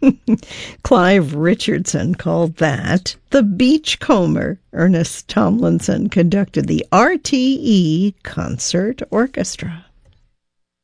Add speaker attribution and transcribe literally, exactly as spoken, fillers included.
Speaker 1: Clive Richardson called that the Beachcomber. Ernest Tomlinson conducted the R T E Concert Orchestra.